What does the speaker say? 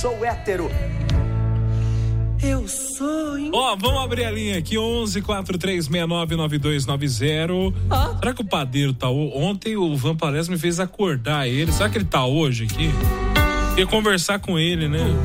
Sou hétero. Eu sou... Vamos abrir a linha aqui, 11-4369-9290. Será que o padeiro tá... Ontem o Van Palestra me fez acordar ele. Será que ele tá hoje aqui? Queria conversar com ele, né?